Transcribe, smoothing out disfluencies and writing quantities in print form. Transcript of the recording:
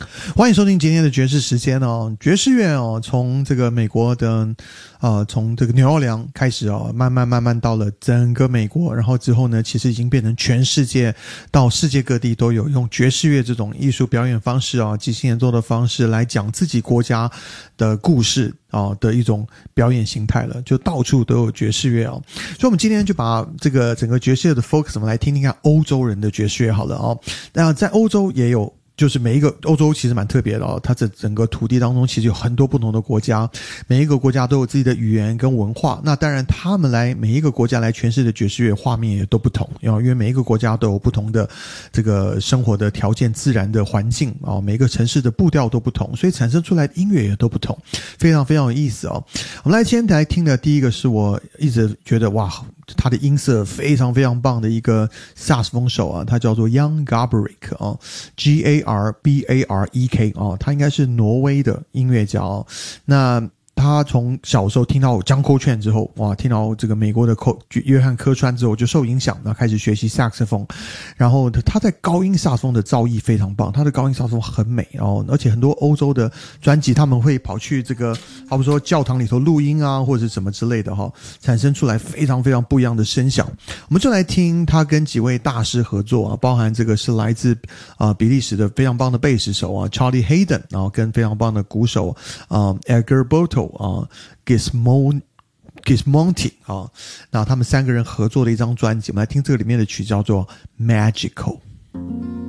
欢迎收听今天的爵士时间哦。爵士乐哦，从这个美国的从这个纽奥良开始哦，慢慢到了整个美国，然后之后呢，其实已经变成全世界，到世界各地都有用爵士乐这种艺术表演方式啊，即兴演奏的方式来讲自己国家的故事的一种表演形态了，就到处都有爵士乐哦。所以我们今天就把这个整个爵士乐的 focus 我们来听听看欧洲人的爵士乐好了哦。那在欧洲也有，就是每一个欧洲其实蛮特别的哦，它这整个土地当中其实有很多不同的国家，每一个国家都有自己的语言跟文化。那当然他们每一个国家来诠释的爵士乐画面也都不同，因为每一个国家都有不同的这个生活的条件、自然的环境每一个城市的步调都不同，所以产生出来的音乐也都不同，非常非常有意思哦。我们今天来听的第一个是我一直觉得哇，他的音色非常非常棒的一个萨克斯风手啊，他叫做 Jan Garbarek Garbarek 他应该是挪威的音乐家哦。那他从小时候听到John Coltrane之后，哇，听到这个美国的约翰科川之后就受影响，然后开始学习萨克斯风。然后他在高音萨克斯风的造诣非常棒，他的高音萨克斯风很美哦，而且很多欧洲的专辑他们会跑去这个，好比说教堂里头录音啊，或者什么之类的产生出来非常非常不一样的声响。我们就来听他跟几位大师合作啊，包含这个是来自比利时的非常棒的贝斯手Charlie Haden， 然后跟非常棒的鼓手Edgar Boto Gismonti 那他们三个人合作的一张专辑，我们来听这个里面的曲叫做 Magical。